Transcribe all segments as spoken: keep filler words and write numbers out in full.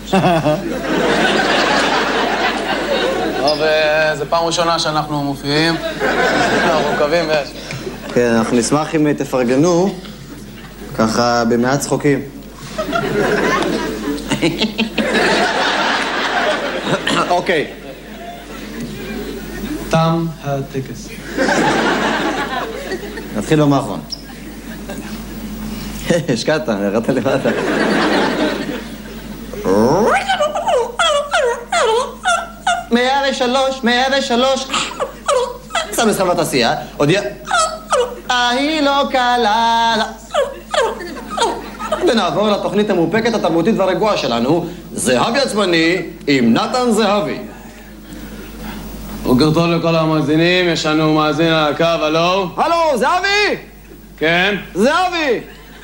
טוב, זו פעם ראשונה שאנחנו מופיעים. אנחנו מקווים ויש. כן, אנחנו נשמח אם תפרגנו, ככה במעט צחוקים. אוקיי. תם הטקס. נתחיל במאחרון. השקעת, הרדת לבד. מאה ושלוש, מאה ושלוש. שם מסחר בתעשייה, הודיע. ההיא לא קלה. ונעבור לתוכנית המאופקת התרבותית והרגועה שלנו, זהבי עצמני עם נתן זהבי. בוקר טוב לכל המאזינים, יש לנו מאזין על הקו, הלו? הלו, זהבי! כן? זהבי!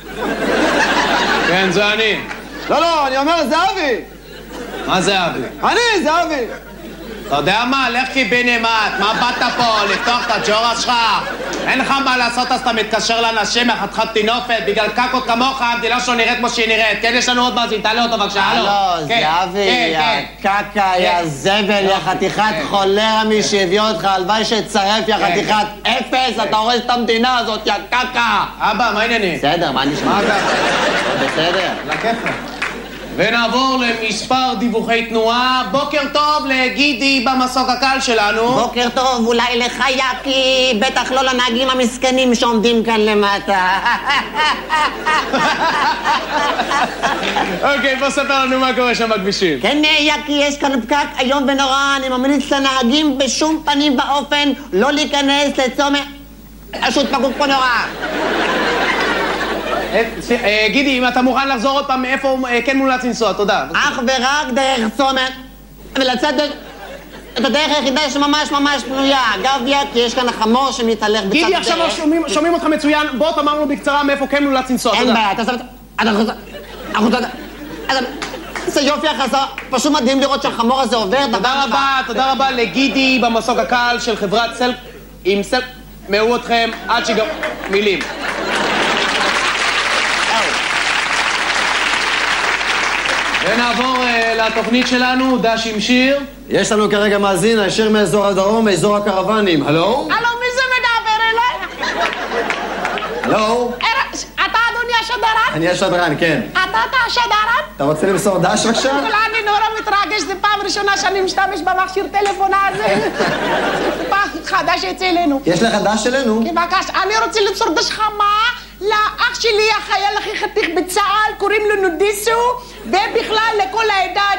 כן, זה אני. לא, לא, אני אומר זהבי! מה זהבי? אני, זהבי! אתה יודע מה? לך קיבינימט, מה באת פה? לפתוח את הג'ורה שלך? אין לך מה לעשות אז אתה מתקשר לאנשים מחתיכת טינופת, בגלל קקות כמוך המדינה שלו נראית כמו שהיא נראית. כן, יש לנו עוד מאזין, תעלה אותו בבקשה, הלו. הלו, זהבי, יא קקה, יא זבל, יא חתיכת חולרה מי שהביא אותך, הלוואי שצרף, יא חתיכת אפס, אתה הורס את המדינה הזאת, יא קקה! אבא, מה העניינים? בסדר, מה נשמע? מה אתה? בסדר. לכיפה. ונעבור למספר דיווחי תנועה. בוקר טוב לגידי במסוק הקל שלנו. בוקר טוב, אולי לך יקי, בטח לא לנהגים המסכנים שעומדים כאן למטה. אוקיי, בוא ספר לנו מה קורה שם בכבישים. כן, יקי, יש כאן פקק איום ונורא, אני ממליץ לנהגים בשום פנים ואופן לא להיכנס לצומת... פשוט פקוק פה נורא. גידי, אם אתה מוכן לחזור עוד פעם מאיפה כן מומלץ לנסוע, תודה. אך ורק דרך צומת, ולצאת את הדרך היחידה שממש ממש פנויה. אגב, יקי, יש כאן החמור שמתהלך בצד הדרך. גידי, עכשיו שומעים אותך מצוין, בוא תאמר לנו בקצרה מאיפה כן מומלץ לנסוע, תודה. אין בעיה, אתה סבבת... זה יופי החזר, פשוט מדהים לראות שהחמור הזה עובר. תודה רבה, תודה רבה לגידי במסוק הקל של חברת סל... עם סל... מאו אתכם עד שגם... מילים. ונעבור uh, לתוכנית שלנו, דש עם שיר. יש לנו כרגע מאזין, הישר מאזור הדרום, מאזור הקרוונים. הלו? הלו, מי זה מדבר אליי? הלו? אתה אדוני השדרן? אני השדרן, כן. אתה אתה השדרן? אתה רוצה למסור דש בבקשה? אני נורא מתרגש, זו פעם ראשונה שאני משתמש במכשיר טלפון הזה. זה פעם חדש אצלנו. יש לך דש שלנו? בבקשה, אני רוצה למסור דש חמה לאח שלי, החייל הכי חתיך בצה"ל, קוראים לו נודיסו, ובכלל לכל העדה